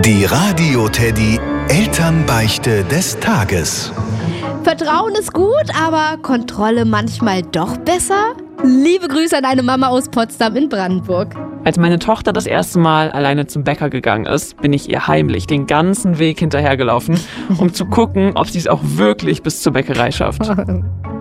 Die Radio-Teddy Elternbeichte des Tages. Vertrauen ist gut, aber Kontrolle manchmal doch besser? Liebe Grüße an eine Mama aus Potsdam in Brandenburg. Als meine Tochter das erste Mal alleine zum Bäcker gegangen ist, bin ich ihr heimlich den ganzen Weg hinterhergelaufen, um zu gucken, ob sie es auch wirklich bis zur Bäckerei schafft.